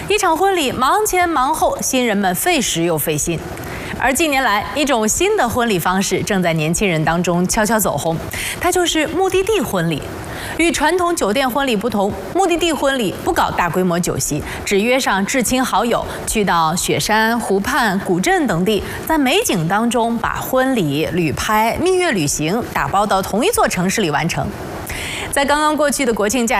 一场婚礼忙前忙后，新人们费时又费心。而近年来，一种新的婚礼方式正在年轻人当中悄悄走红，它就是目的地婚礼。与传统酒店婚礼不同，目的地婚礼不搞大规模酒席，只约上至亲好友，去到雪山、湖畔、古镇等地，在美景当中把婚礼、旅拍、蜜月旅行打包到同一座城市里完成。在刚刚过去的国庆假